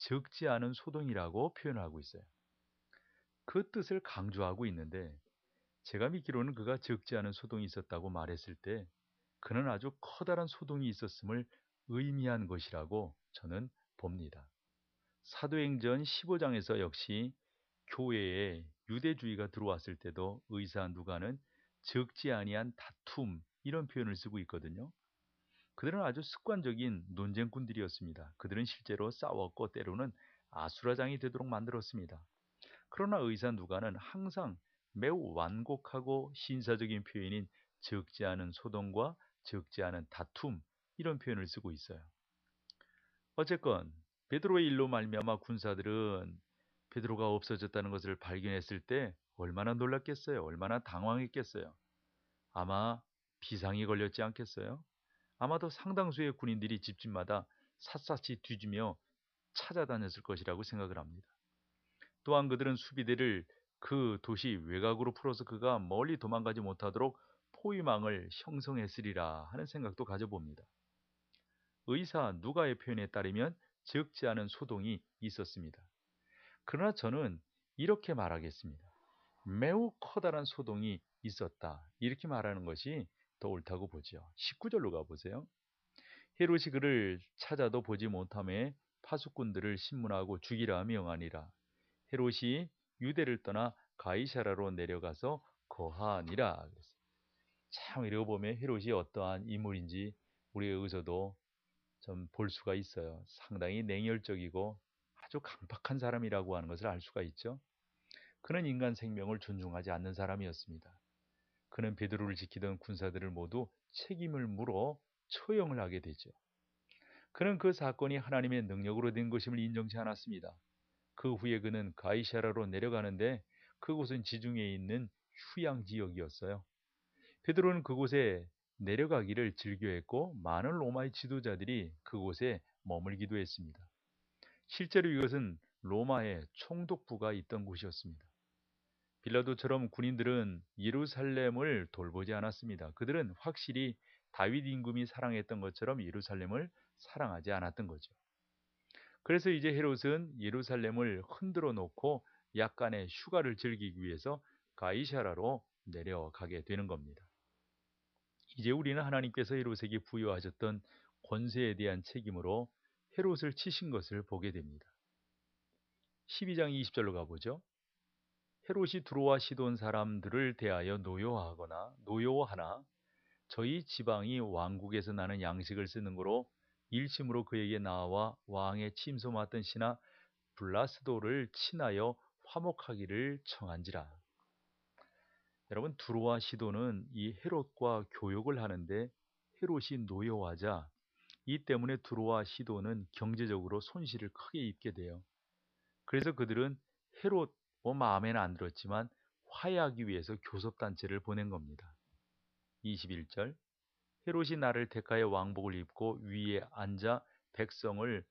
적지 않은 소동이라고 표현하고 있어요. 그 뜻을 강조하고 있는데 제가 믿기로는 그가 적지 않은 소동이 있었다고 말했을 때 그는 아주 커다란 소동이 있었음을 의미한 것이라고 저는 봅니다. 사도행전 15장에서 역시 교회에 유대주의가 들어왔을 때도 의사 누가는 적지 아니한 다툼 이런 표현을 쓰고 있거든요. 그들은 아주 습관적인 논쟁꾼들이었습니다. 그들은 실제로 싸웠고 때로는 아수라장이 되도록 만들었습니다. 그러나 의사 누가는 항상 매우 완곡하고 신사적인 표현인 적지 않은 소동과 적지 않은 다툼 이런 표현을 쓰고 있어요. 어쨌건 베드로의 일로 말미암아 군사들은 베드로가 없어졌다는 것을 발견했을 때 얼마나 놀랐겠어요? 얼마나 당황했겠어요? 아마 비상이 걸렸지 않겠어요? 아마도 상당수의 군인들이 집집마다 샅샅이 뒤지며 찾아다녔을 것이라고 생각을 합니다. 또한 그들은 수비대를 그 도시 외곽으로 풀어서 그가 멀리 도망가지 못하도록 포위망을 형성했으리라 하는 생각도 가져봅니다. 의사 누가의 표현에 따르면 적지 않은 소동이 있었습니다. 그러나 저는 이렇게 말하겠습니다. 매우 커다란 소동이 있었다. 이렇게 말하는 것이 더 옳다고 보죠. 19절로 가보세요. 헤롯이 그를 찾아도 보지 못하매 파수꾼들을 신문하고 죽이라 명하니라. 헤롯이 유대를 떠나 가이사라로 내려가서 거하니라. 참 읽어보면 헤롯이 어떠한 인물인지 우리에게서도 좀 볼 수가 있어요. 상당히 냉혈적이고 아주 강박한 사람이라고 하는 것을 알 수가 있죠. 그는 인간 생명을 존중하지 않는 사람이었습니다. 그는 베드로를 지키던 군사들을 모두 책임을 물어 처형을 하게 되죠. 그는 그 사건이 하나님의 능력으로 된 것임을 인정치 않았습니다. 그 후에 그는 가이사라로 내려가는데 그곳은 지중해에 있는 휴양 지역이었어요. 베드로는 그곳에 내려가기를 즐겨했고 많은 로마의 지도자들이 그곳에 머물기도 했습니다. 실제로 이것은 로마의 총독부가 있던 곳이었습니다. 빌라도처럼 군인들은 예루살렘을 돌보지 않았습니다. 그들은 확실히 다윗 임금이 사랑했던 것처럼 예루살렘을 사랑하지 않았던 거죠. 그래서 이제 헤롯은 예루살렘을 흔들어 놓고 약간의 휴가를 즐기기 위해서 가이사라로 내려가게 되는 겁니다. 이제 우리는 하나님께서 헤롯에게 부여하셨던 권세에 대한 책임으로 헤롯을 치신 것을 보게 됩니다. 12장 20절로 가보죠. 헤롯이 두로와 시돈 사람들을 대하여 노여워하나 저희 지방이 왕국에서 나는 양식을 쓰는 거로 일심으로 그에게 나와 왕의 침소 맡은 신하 블라스도를 친하여 화목하기를 청한지라. 여러분 두로와 시돈은 이 헤롯과 교역을 하는데 헤롯이 노여워하자 이 때문에 두로와 시돈은 경제적으로 손실을 크게 입게 돼요. 그래서 그들은 헤롯 마음에는 안 들었지만 화해하기 위해서 교섭단체를 보낸 겁니다. 21절 헤롯이 나를 택하여 왕복을 입고 위에 앉아 백성을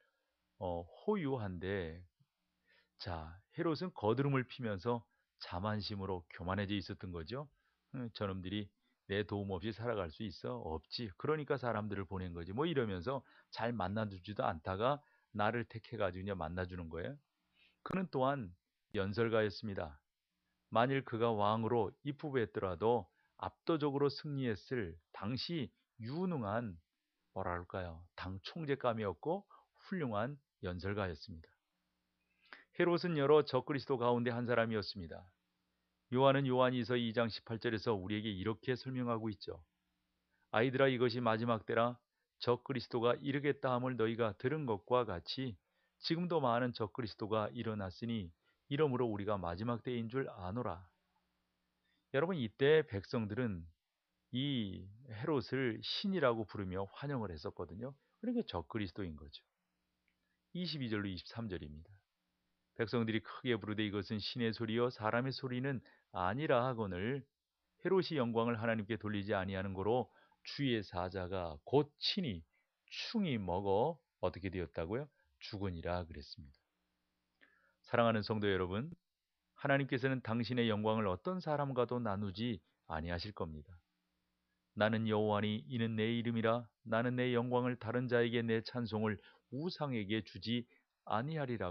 호유한데 자 헤롯은 거드름을 피면서 자만심으로 교만해져 있었던 거죠. 저놈들이 내 도움 없이 살아갈 수 있어? 없지. 그러니까 사람들을 보낸 거지. 뭐 이러면서 잘 만나주지도 않다가 나를 택해가지고 그냥 만나주는 거예요. 그는 또한 연설가였습니다. 만일 그가 왕으로 입후보했더라도 압도적으로 승리했을 당시 유능한 뭐랄까요 당 총재감이었고 훌륭한 연설가였습니다. 헤롯은 여러 적그리스도 가운데 한 사람이었습니다. 요한은 요한이서 2장 18절에서 우리에게 이렇게 설명하고 있죠. 아이들아 이것이 마지막 때라 적그리스도가 이르겠다 함을 너희가 들은 것과 같이 지금도 많은 적그리스도가 일어났으니 이러므로 우리가 마지막 때인 줄 아노라. 여러분 이때 백성들은 이 헤롯을 신이라고 부르며 환영을 했었거든요. 그러니까 적그리스도인 거죠. 22절로 23절입니다. 백성들이 크게 부르되 이것은 신의 소리요 사람의 소리는 아니라 하거늘 헤롯이 영광을 하나님께 돌리지 아니하는 거로 주의 사자가 곧 친히 충이 먹어 어떻게 되었다고요? 죽으니라 그랬습니다. 사랑하는 성도 여러분, 하나님께서는 당신의 영광을 어떤 사람과도 나누지 아니하실 겁니다. 나는 여호와니 이는 내 이름이라 나는 내 영광을 다른 자에게 내 찬송을 우상에게 주지 아니하리라고